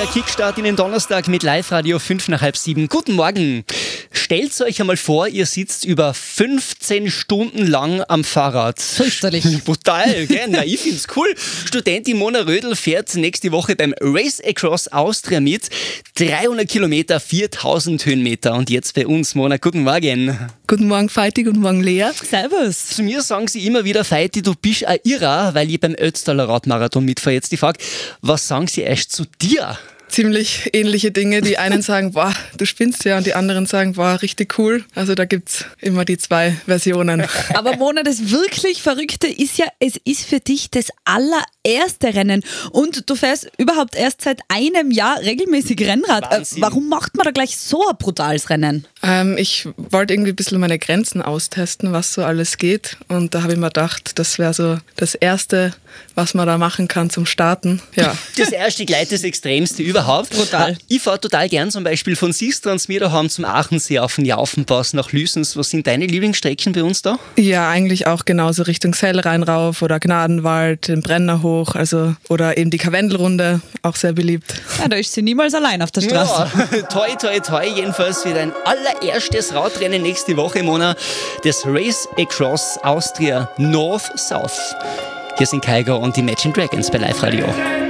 Kickstart in den Donnerstag mit Live-Radio 5 nach halb 7. Guten Morgen. Stellt euch einmal vor, ihr sitzt über 15 Stunden lang am Fahrrad. Fürchterlich. Brutal, gell? Na, ich find's cool. Studentin Mona Rödel fährt nächste Woche beim Race Across Austria mit. 300 Kilometer, 4000 Höhenmeter. Und jetzt bei uns, Mona, guten Morgen. Guten Morgen, Feiti, guten Morgen, Lea. Servus. Zu mir sagen sie immer wieder, Feiti, du bist ein Irrer, weil ich beim Ötztaler Radmarathon mitfahre. Jetzt die Frage, was sagen sie erst zu dir? Ziemlich ähnliche Dinge. Die einen sagen, boah, du spinnst ja, und die anderen sagen, boah, richtig cool. Also da gibt's immer die zwei Versionen. Aber Mona, das wirklich Verrückte ist ja, es ist für dich das allererste Rennen und du fährst überhaupt erst seit einem Jahr regelmäßig Rennrad. Warum macht man da gleich so ein brutales Rennen? Ich wollte irgendwie ein bisschen meine Grenzen austesten, was so alles geht, und da habe ich mir gedacht, das wäre so das Erste, was man da machen kann zum Starten. Ja. Das erste gleich das Extremste überhaupt. Brutal. Ich fahre total gern zum Beispiel von Sistrans mir daheim zum Aachensee auf den Jaufenpass nach Lüsens. Was sind deine Lieblingsstrecken bei uns da? Ja, eigentlich auch genauso Richtung Sellrhein rauf oder Gnadenwald, den Brenner hoch, also oder eben die Karwendelrunde, auch sehr beliebt. Ja, da ist sie niemals allein auf der Straße. Ja, toi, toi, toi. Jedenfalls für dein allererstes Radrennen nächste Woche, Mona. Das Race Across Austria North-South. Hier sind Kaigo und die Imagine Dragons bei Live Radio.